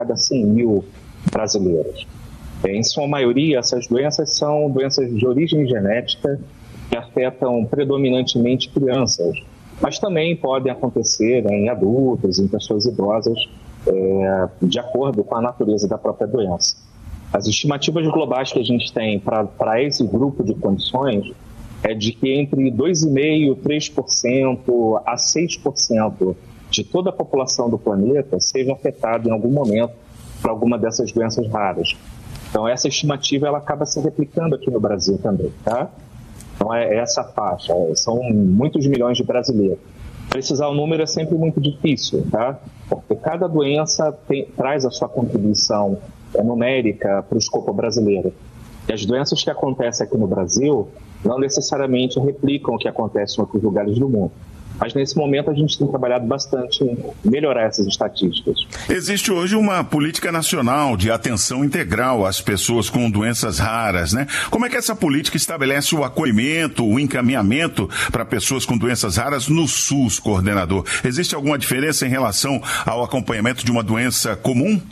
cada 100 mil brasileiros. Em sua maioria, essas doenças são doenças de origem genética que afetam predominantemente crianças, mas também podem acontecer em adultos, em pessoas idosas, de acordo com a natureza da própria doença. As estimativas globais que a gente tem para esse grupo de condições é de que entre 2,5%, 3% a 6% de toda a população do planeta seja afetada em algum momento por alguma dessas doenças raras. Então, essa estimativa ela acaba se replicando aqui no Brasil também, tá? Então, é essa faixa, são muitos milhões de brasileiros. Precisar o número é sempre muito difícil, tá? Porque cada doença traz a sua contribuição numérica para o escopo brasileiro. E as doenças que acontecem aqui no Brasil não necessariamente replicam o que acontece em outros lugares do mundo. Mas nesse momento a gente tem trabalhado bastante em melhorar essas estatísticas. Existe hoje uma política nacional de atenção integral às pessoas com doenças raras, né? Como é que essa política estabelece o acolhimento, o encaminhamento para pessoas com doenças raras no SUS, coordenador? Existe alguma diferença em relação ao acompanhamento de uma doença comum?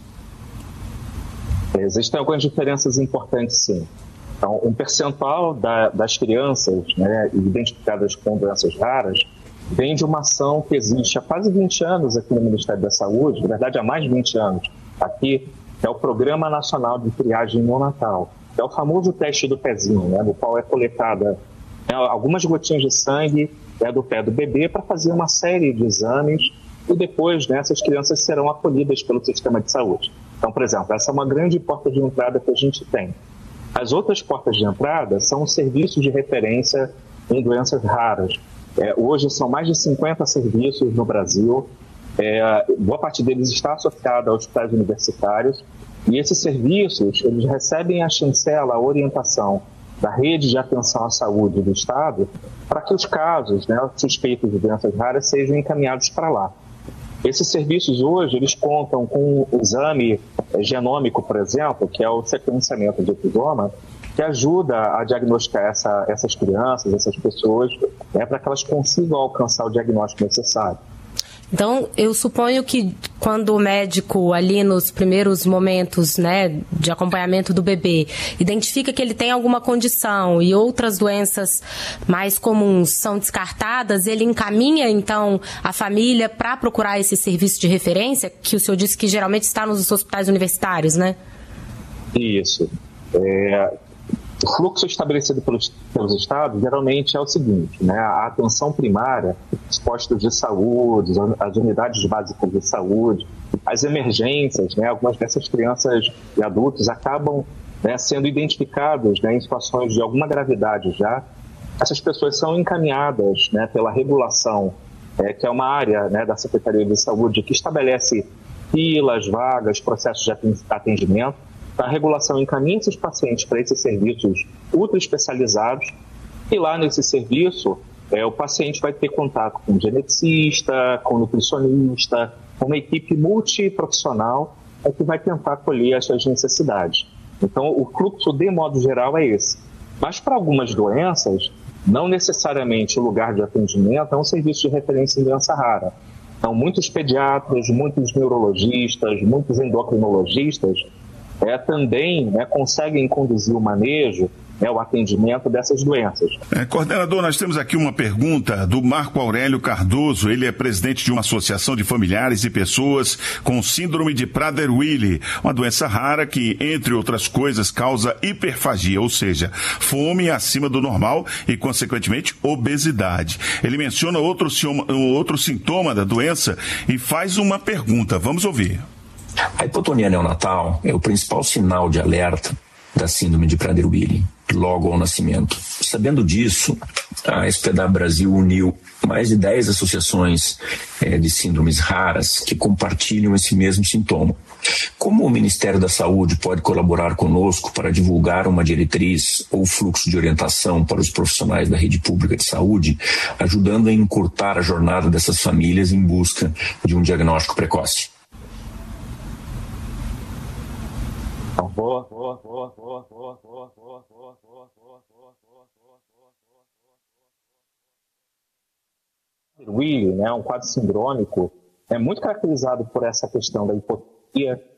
Existem algumas diferenças importantes, sim. Então, um percentual das crianças, né, identificadas com doenças raras vem de uma ação que existe há quase 20 anos aqui no Ministério da Saúde, na verdade há mais de 20 anos aqui, que é o Programa Nacional de Triagem Neonatal. É o famoso teste do pezinho, né, do qual é coletada algumas gotinhas de sangue do pé do bebê para fazer uma série de exames e depois, né, essas crianças serão acolhidas pelo sistema de saúde. Então, por exemplo, essa é uma grande porta de entrada que a gente tem. As outras portas de entrada são os serviços de referência em doenças raras. Hoje são mais de 50 serviços no Brasil, boa parte deles está associada aos hospitais universitários, e esses serviços eles recebem a chancela, a orientação da rede de atenção à saúde do Estado, para que os casos, né, suspeitos de doenças raras sejam encaminhados para lá. Esses serviços hoje, eles contam com o exame genômico, por exemplo, que é o sequenciamento de episoma, que ajuda a diagnosticar essas crianças, essas pessoas, né, para que elas consigam alcançar o diagnóstico necessário. Então, eu suponho que quando o médico, ali nos primeiros momentos, né, de acompanhamento do bebê, identifica que ele tem alguma condição e outras doenças mais comuns são descartadas, ele encaminha, então, a família para procurar esse serviço de referência, que o senhor disse que geralmente está nos hospitais universitários, né? Isso. O fluxo estabelecido pelos estados geralmente é o seguinte, né? A atenção primária, os postos de saúde, as unidades básicas de saúde, as emergências, né? Algumas dessas crianças e adultos acabam, né, sendo identificados, né, em situações de alguma gravidade já. Essas pessoas são encaminhadas, né, pela regulação, que é uma área, né, da Secretaria de Saúde que estabelece filas, vagas, processos de atendimento. A regulação encaminha esses pacientes para esses serviços ultra especializados e lá nesse serviço o paciente vai ter contato com um geneticista, com um nutricionista, com uma equipe multiprofissional que vai tentar acolher as suas necessidades. Então, o fluxo, de modo geral, é esse. Mas para algumas doenças, não necessariamente o lugar de atendimento é um serviço de referência em doença rara. Então, muitos pediatras, muitos neurologistas, muitos endocrinologistas também, né, conseguem conduzir o manejo, o atendimento dessas doenças. Coordenador, nós temos aqui uma pergunta do Marco Aurélio Cardoso. Ele é presidente de uma associação de familiares e pessoas com síndrome de Prader-Willi, uma doença rara que, entre outras coisas, causa hiperfagia, ou seja, fome acima do normal e, consequentemente, obesidade. Ele menciona outro sintoma da doença e faz uma pergunta. Vamos ouvir. A hipotonia neonatal é o principal sinal de alerta da síndrome de Prader-Willi, logo ao nascimento. Sabendo disso, a SPDA Brasil uniu mais de 10 associações de síndromes raras que compartilham esse mesmo sintoma. Como o Ministério da Saúde pode colaborar conosco para divulgar uma diretriz ou fluxo de orientação para os profissionais da rede pública de saúde, ajudando a encurtar a jornada dessas famílias em busca de um diagnóstico precoce? Willi, né, um quadro sindrômico, é muito caracterizado por essa questão da hipotonia